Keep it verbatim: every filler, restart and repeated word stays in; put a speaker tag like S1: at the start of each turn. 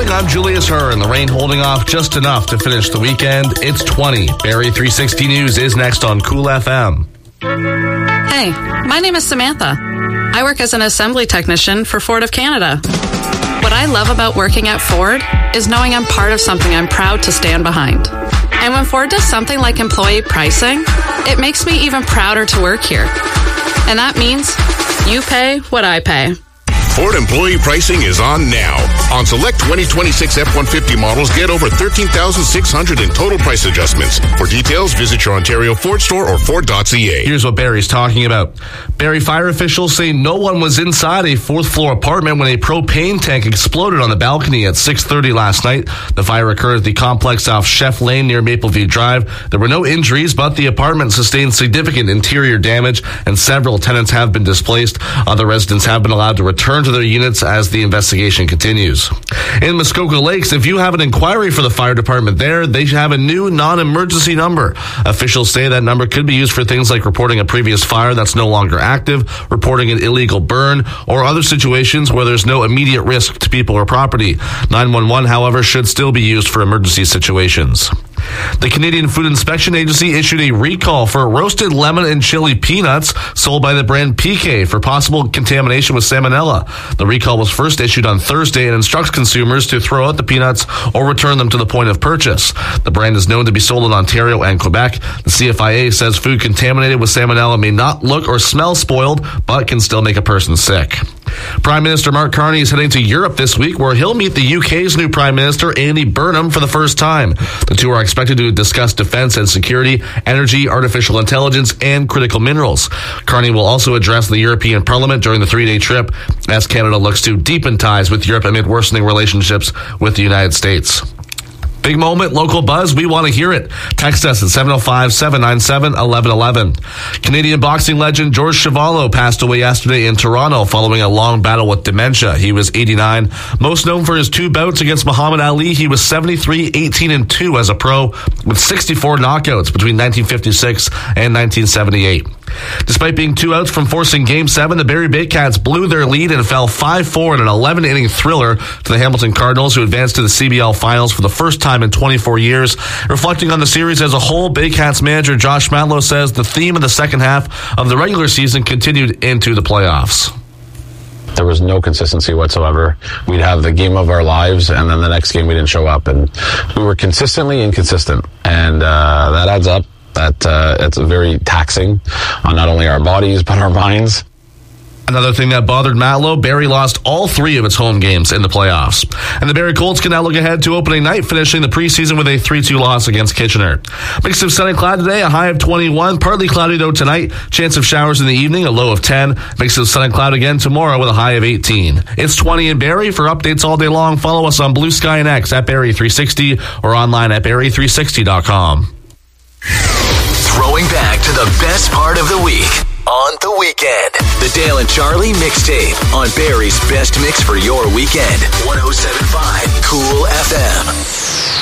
S1: morning, I'm Julius Herr, and the rain holding off just enough to finish the weekend. It's twenty. Barrie three sixty News is next on Cool F M.
S2: Hey, my name is Samantha. I work as an assembly technician for Ford of Canada. What I love about working at Ford is knowing I'm part of something I'm proud to stand behind. And when Ford does something like employee pricing, it makes me even prouder to work here. And that means you pay what I pay.
S3: Ford employee pricing is on now. On select twenty twenty-six F one fifty models, get over thirteen thousand six hundred in total price adjustments. For details, visit your Ontario Ford store or Ford dot C A.
S1: Here's what Barrie's talking about. Barrie fire officials say no one was inside a fourth floor apartment when a propane tank exploded on the balcony at six thirty last night. The fire occurred at the complex off Chef Lane near Mapleview Drive. There were no injuries, but the apartment sustained significant interior damage and several tenants have been displaced. Other residents have been allowed to return to their units as the investigation continues. In Muskoka Lakes, if you have an inquiry for the fire department there, they have a new non-emergency number. Officials say that number could be used for things like reporting a previous fire that's no longer active, reporting an illegal burn, or other situations where there's no immediate risk to people or property. nine one one, however, should still be used for emergency situations. The Canadian Food Inspection Agency issued a recall for roasted lemon and chili peanuts sold by the brand P K for possible contamination with salmonella. The recall was first issued on Thursday and instructs consumers to throw out the peanuts or return them to the point of purchase. The brand is known to be sold in Ontario and Quebec. The C F I A says food contaminated with salmonella may not look or smell spoiled, but can still make a person sick. Prime Minister Mark Carney is heading to Europe this week, where he'll meet the U K's new Prime Minister, Andy Burnham, for the first time. The two are expected to discuss defense and security, energy, artificial intelligence, and critical minerals. Carney will also address the European Parliament during the three-day trip, as Canada looks to deepen ties with Europe amid worsening relationships with the United States. Big moment, local buzz, we want to hear it. Text us at seven oh five, seven nine seven, one one one one. Canadian boxing legend George Chuvalo passed away yesterday in Toronto following a long battle with dementia. He was eighty-nine. Most known for his two bouts against Muhammad Ali, he was seventy-three, eighteen, and two as a pro, with sixty-four knockouts between nineteen fifty-six and nineteen seventy-eight. Despite being two outs from forcing Game seven, the Barrie Baycats blew their lead and fell five four in an eleven-inning thriller to the Hamilton Cardinals, who advanced to the C B L Finals for the first time in twenty-four years. Reflecting on the series as a whole, Baycats manager Josh Matlow says the theme of the second half of the regular season continued into the playoffs.
S4: There was no consistency whatsoever. We'd have the game of our lives, and then the next game we didn't show up. And we were consistently inconsistent, and uh, that adds up. That uh, it's very taxing on not only our bodies, but our minds.
S1: Another thing that bothered Matlow, Barrie lost all three of its home games in the playoffs. And the Barrie Colts can now look ahead to opening night, finishing the preseason with a three two loss against Kitchener. Mix of sun and cloud today, a high of twenty-one. Partly cloudy, though, tonight. Chance of showers in the evening, a low of ten. Mix of sun and cloud again tomorrow with a high of eighteen. It's twenty in Barrie. For updates all day long, follow us on Blue Sky and X at Barrie three sixty or online at Barrie three sixty dot com.
S5: Throwing back to the best part of the week on The Weekend. The Dale and Charlie Mixtape on Barrie's best mix for your weekend. one oh seven point five Cool F M.